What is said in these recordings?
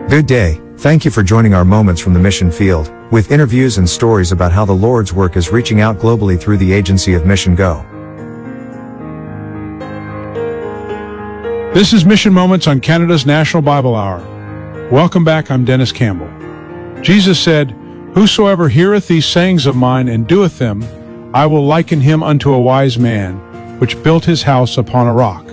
Good day, thank you for joining our Moments from the Mission Field, with interviews and stories about how the Lord's work is reaching out globally through the agency of Mission Go. This is Mission Moments on Canada's National Bible Hour. Welcome back, I'm Dennis Campbell. Jesus said, "Whosoever heareth these sayings of mine and doeth them, I will liken him unto a wise man, which built his house upon a rock."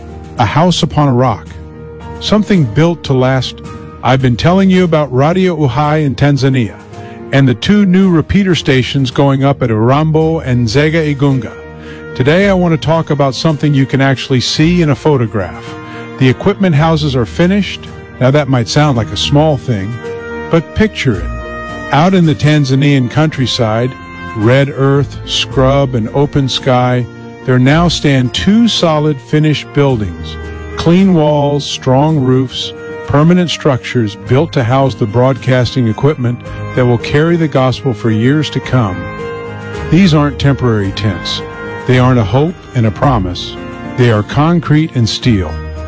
A house upon a rock. Something built to last. I've been telling you about Radio Uhai in Tanzania, and the two new repeater stations going up at Urambo and Nzega Igunga. Today I want to talk about something you can actually see in a photograph. The equipment houses are finished. Now that might sound like a small thing, but picture it. Out in the Tanzanian countryside, red earth, scrub, and open sky, there now stand two solid finished buildings. Clean walls, strong roofs, permanent structures built to house the broadcasting equipment that will carry the gospel for years to come. These aren't temporary tents. They aren't a hope and a promise. They are concrete and steel,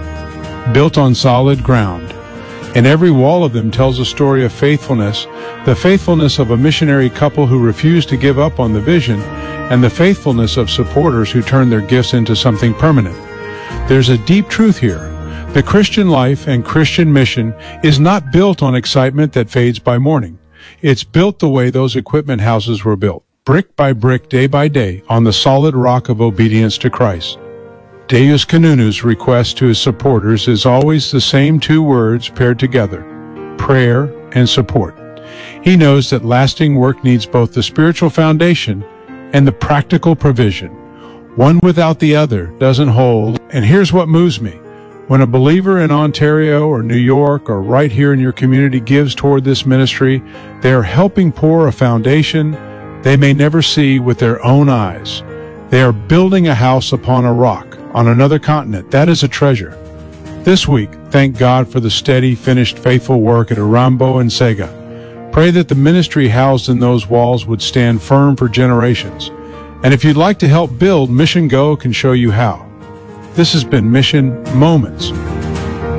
built on solid ground. And every wall of them tells a story of faithfulness, the faithfulness of a missionary couple who refused to give up on the vision, and the faithfulness of supporters who turn their gifts into something permanent. There's a deep truth here. The Christian life and Christian mission is not built on excitement that fades by morning. It's built the way those equipment houses were built, brick by brick, day by day, on the solid rock of obedience to Christ. Deus Kanunu's request to his supporters is always the same two words paired together: prayer and support. He knows that lasting work needs both the spiritual foundation and the practical provision. One without the other doesn't hold. And here's what moves me. When a believer in Ontario or New York or right here in your community gives toward this ministry, they are helping pour a foundation they may never see with their own eyes. They are building a house upon a rock, on another continent. That is a treasure. This week, thank God for the steady, finished, faithful work at Urambo and Nzega. Pray that the ministry housed in those walls would stand firm for generations. And if you'd like to help build, Mission Go can show you how. This has been Mission Moments